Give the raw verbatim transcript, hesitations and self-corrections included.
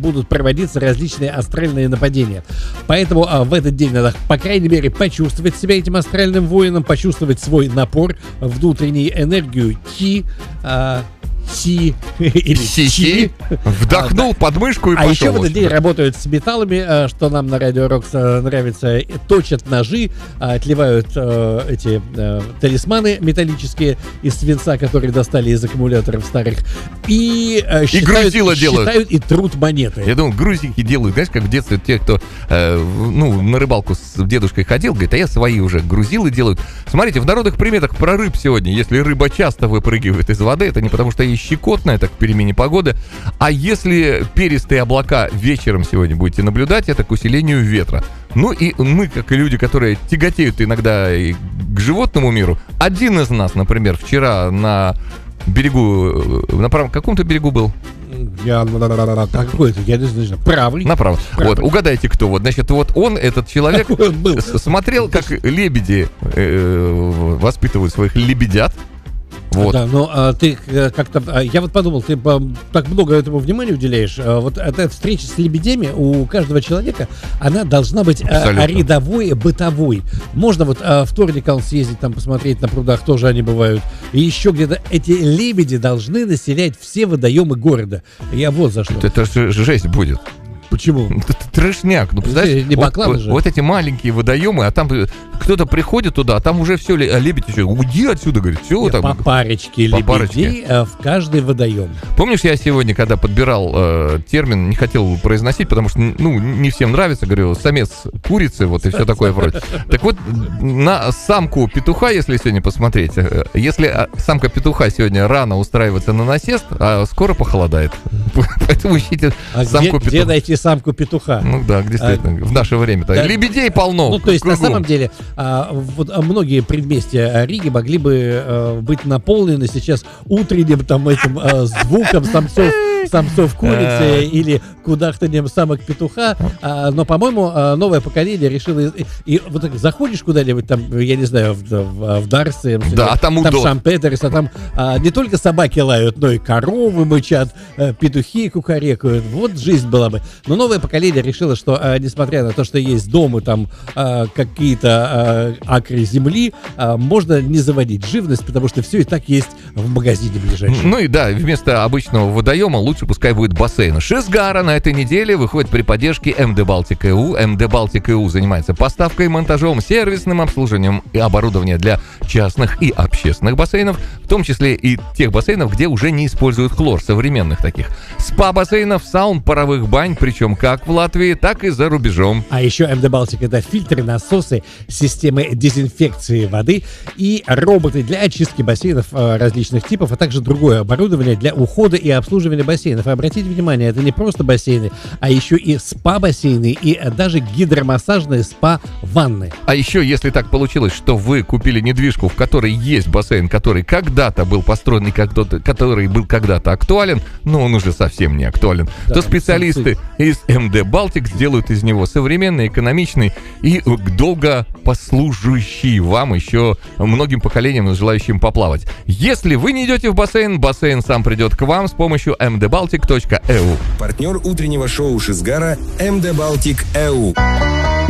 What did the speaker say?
будут проводиться различные астральные нападения. Поэтому а, в этот день надо, по крайней мере, почувствовать себя этим астральным воином, почувствовать свой напор, внутреннюю энергию Чи, а, Си или Чи. Вдохнул под мышку и а пошел. А еще в этот день работают с металлами, что нам на Радио Рокс нравится. Точат ножи, отливают эти талисманы металлические из свинца, которые достали из аккумуляторов старых. И, и считают, грузило считают делают. И трут монеты. Я думаю, грузики делают. Знаешь, как в детстве те, кто э, ну, на рыбалку с дедушкой ходил, говорит, а я свои уже грузилы делают. Смотрите, в народных приметах про рыб сегодня. Если рыба часто выпрыгивает из воды, это не потому, что ей щекотно, это к перемене погоды. А если перистые облака вечером сегодня будете наблюдать, это к усилению ветра. Ну и мы, как и люди, которые тяготеют иногда и к животному миру, один из нас, например, вчера на берегу, на правом каком-то берегу был? Я, какой это? Я не знаю. Правый. Направо. Правый. Вот, угадайте, кто. Вот, значит, вот он, этот человек, он был? смотрел, как лебеди э, воспитывают своих лебедят. Вот. Да, но а, ты как-то... А, я вот подумал, ты а, так много этому внимания уделяешь. А, вот эта встреча с лебедями у каждого человека, она должна быть а, рядовой, бытовой. Можно вот а, вторником съездить, там посмотреть на прудах, тоже они бывают. И еще где-то эти лебеди должны населять все водоемы города. Я вот за что. Это, это же жесть будет. Почему? Это трэшняк. Ну, представляешь, не вот, вот, вот эти маленькие водоемы, а там кто-то приходит туда, а там уже все, а лебедь еще, уйди отсюда, говорит, все. Нет, там, по парочке по лебедей парочке. В каждый водоем. Помнишь, я сегодня, когда подбирал э, термин, не хотел произносить, потому что, ну, не всем нравится, говорю, самец курицы, вот и все такое вроде. Так вот, на самку петуха, если сегодня посмотреть, если самка петуха сегодня рано устраивается на насест, а скоро похолодает. Поэтому ищите самку петуха. Где найти самку петуха? Ну да, действительно, а, в наше время-то. Да, лебедей полно. Ну, то есть, кругом. На самом деле, а, вот многие предместья Риги могли бы а, быть наполнены сейчас утренним там этим а, звуком самцов, самцов курицы или кудахтанием самок петуха. А, но, по-моему, а, новое поколение решило... И, и вот так заходишь куда-нибудь, там, я не знаю, в, в, в Дарсе, да, там, там, там Сан-Петерс, а там а, не только собаки лают, но и коровы мычат, а, петухи кукарекают. Вот жизнь была бы. Но новое поколение решило, что, а, несмотря на то, что есть дома, там а, какие-то а, акры земли, а, можно не заводить живность, потому что все и так есть в магазине ближайшем. Ну и да, вместо обычного водоема лучше пускай будет бассейн. Шизгара на этой неделе выходит при поддержке эм дэ Baltic и ю. эм дэ Baltic и ю занимается поставкой, монтажом, сервисным обслуживанием и оборудованием для частных и общественных бассейнов, в том числе и тех бассейнов, где уже не используют хлор, современных таких. Спа-бассейнов, саун, паровых бань, причем как в Латвии, так и за рубежом. А еще эм дэ Baltic — это фильтры, насосы, системы дезинфекции воды и роботы для очистки бассейнов различных типов, а также другое оборудование для ухода и обслуживания бассейнов. И обратите внимание, это не просто бассейны, а еще и спа-бассейны и даже гидромассажные спа-ванны. А еще, если так получилось, что вы купили недвижку, в которой есть бассейн, который когда-то был построен и который был когда-то актуален, но он уже совсем не актуален, да, то специалисты из эм дэ Baltic сделают из него современный, экономичный и долго послужащий вам еще многим поколениям, желающим поплавать. Если вы не идете в бассейн, бассейн сам придет к вам с помощью эм дэ Baltic точка и ю. Партнер утреннего шоу Шизгара эм дэ Baltic точка и ю.